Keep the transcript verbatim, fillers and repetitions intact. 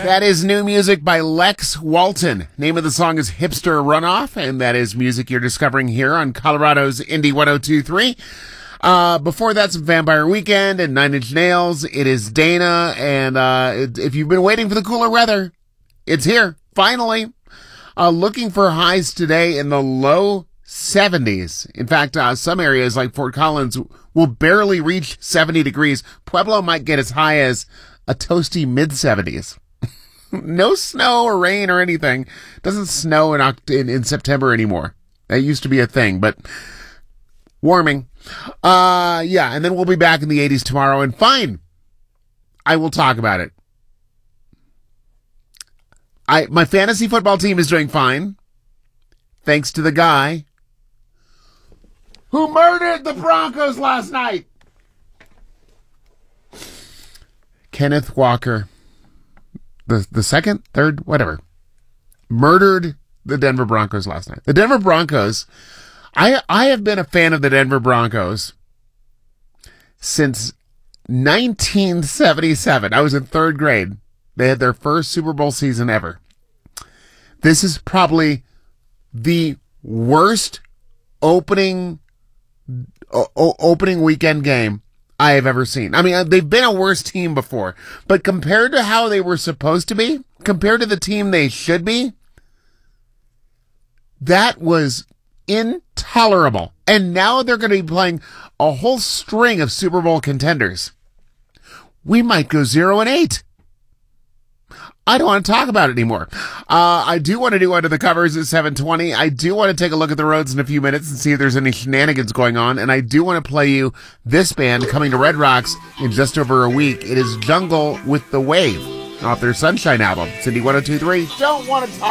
That is new music by Lex Walton. Name of the song is Hipster Runoff, and that is music you're discovering here on Colorado's Indie one oh two point three. Uh, before that, some Vampire Weekend and Nine Inch Nails. It is Dana, and uh, it, if you've been waiting for the cooler weather, it's here, finally. Uh, looking for highs today in the low seventies. In fact, uh, some areas like Fort Collins will barely reach seventy degrees. Pueblo might get as high as a toasty mid seventies. No snow or rain or anything. Doesn't snow in, Oct- in in September anymore. That used to be a thing, but warming. Uh, yeah, and then we'll be back in the eighties tomorrow, and fine. I will talk about it. I my fantasy football team is doing fine, thanks to the guy who murdered the Broncos last night. Kenneth Walker. The the second, third, whatever, murdered the Denver Broncos last night. The Denver Broncos, I I have been a fan of the Denver Broncos since nineteen seventy-seven. I was in third grade. They had their first Super Bowl season ever. This is probably the worst opening o- opening weekend game I have ever seen. I mean, they've been a worse team before, but compared to how they were supposed to be, compared to the team they should be, that was intolerable. And now they're going to be playing a whole string of Super Bowl contenders. We might go zero and eight. I don't want to talk about it anymore. Uh, I do want to do Under the Covers at seven twenty. I do want to take a look at the roads in a few minutes and see if there's any shenanigans going on. And I do want to play you this band coming to Red Rocks in just over a week. It is Jungle with the Wave off their Sunshine album. Cindy one oh two point three. Don't want to talk.